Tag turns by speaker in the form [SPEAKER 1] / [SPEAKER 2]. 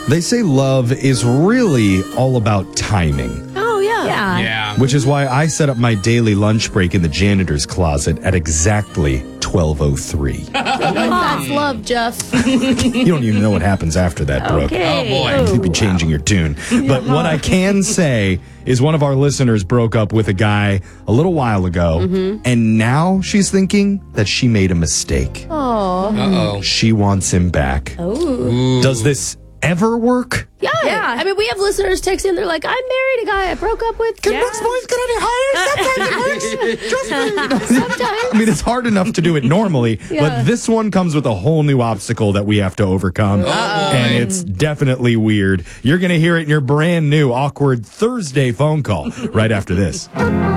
[SPEAKER 1] They say love is really all about timing.
[SPEAKER 2] Oh, yeah.
[SPEAKER 3] Yeah.
[SPEAKER 1] Which is why I set up my daily lunch break in the janitor's closet at exactly 12:03.
[SPEAKER 2] That's love, Jeff.
[SPEAKER 1] You don't even know what happens after that, Brooke.
[SPEAKER 2] Okay.
[SPEAKER 3] Oh, boy.
[SPEAKER 1] You'd be changing your tune. But what I can say is one of our listeners broke up with a guy a little while ago, and now she's thinking that she made a mistake.
[SPEAKER 2] Oh.
[SPEAKER 3] Uh-oh.
[SPEAKER 1] She wants him back.
[SPEAKER 2] Ooh.
[SPEAKER 1] Does this ever work?
[SPEAKER 2] Yeah. I mean, we have listeners texting. They're like, I married a guy I broke up with.
[SPEAKER 1] Can Brooke's voice get any higher? Sometimes it works. Trust me.
[SPEAKER 2] Sometimes.
[SPEAKER 1] I mean, it's hard enough to do it normally, but this one comes with a whole new obstacle that we have to overcome. And it's definitely weird. You're going to hear it in your brand new Awkward Thursday phone call right after this.